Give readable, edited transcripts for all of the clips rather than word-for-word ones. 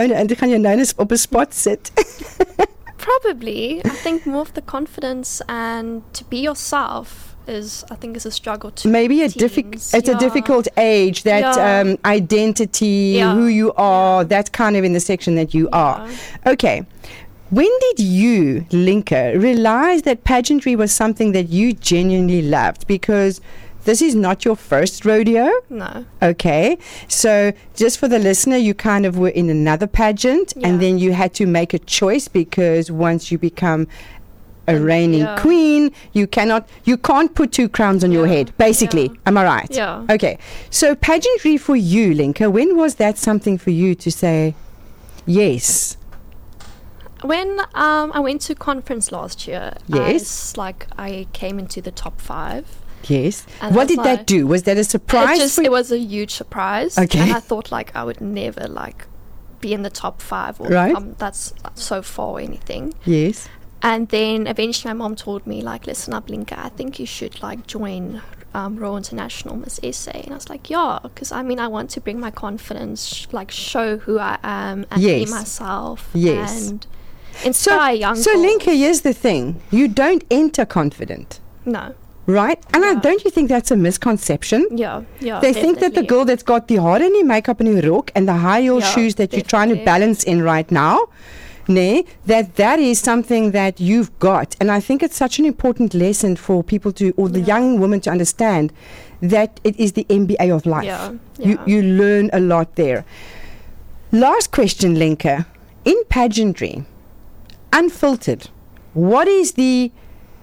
En dan gaan jy nou net op 'n spot sit. Probably. I think more of the confidence and to be yourself is a struggle to Maybe teens. it's a difficult age, that identity, who you are, that kind of in the section that you are. Okay. When did you, Linka, realize that pageantry was something that you genuinely loved? Because this is not your first rodeo. No. Okay. So just for the listener, you kind of were in another pageant and then you had to make a choice, because once you become a reigning queen, you can't put two crowns on your head, basically. Yeah. Am I right? Yeah. Okay. So pageantry for you, Linka, when was that something for you to say, yes? When I went to conference last year, Yes. I came into the top 5. Yes. And What did that do? Was that a surprise for you? It was a huge surprise. Okay. And I thought I would never be in the top 5 or Right. that's so far or anything. Yes. And then eventually my mom told me listen up, Linka, I think you should join Royal International Miss SA. And I was because I want to bring my confidence, show who I am and be myself. Yes. And inspire young So girls. Linka, here's the thing. You don't enter confident. No. Right? And don't you think that's a misconception? Yeah. They think that the girl that's got the hard and makeup and the rock and the high heel shoes that you're trying to balance in right now, that is something that you've got. And I think it's such an important lesson for people or the young women to understand that it is the MBA of life. You learn a lot there. Last question, Linka. In pageantry, unfiltered, what is the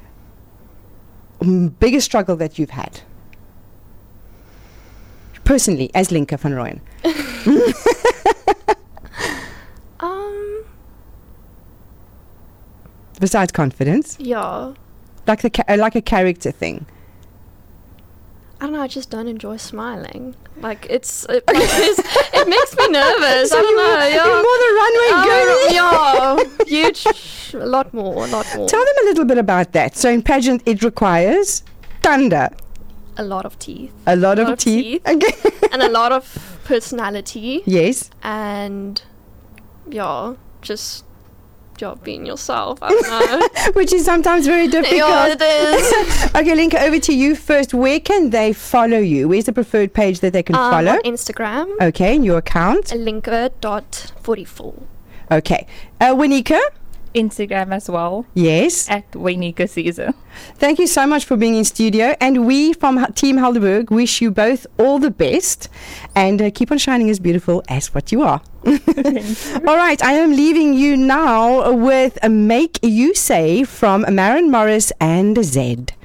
biggest struggle that you've had personally as Linka van Rooyen? Besides confidence, like a character thing. I don't know, I just don't enjoy smiling. It makes me nervous. So you're more the runway girl. Huge, a lot more. Tell them a little bit about that. So in pageant, it requires thunder. A lot of teeth. A lot of teeth. Okay. And a lot of personality. Yes. And just being yourself. I don't know. Which is sometimes very difficult. Yeah, it is. Okay, Linka, over to you first. Where can they follow you? Where's the preferred page that they can follow? On Instagram. Okay, and your account? Linka.44. Okay. Winika? Instagram as well. Yes. At Winika Caesar. Thank you so much for being in studio. And we from Team Helderberg wish you both all the best. And keep on shining as beautiful as what you are. All right, I am leaving you now with a Make You Say from Maren Morris and Zed.